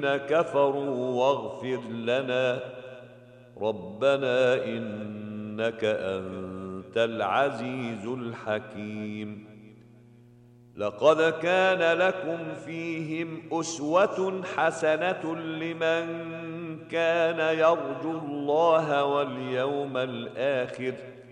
الذين كفروا واغفر لنا ربنا إنك أنت العزيز الحكيم. لقد كان لكم فيهم أسوة حسنة لمن كان يرجو الله واليوم الآخر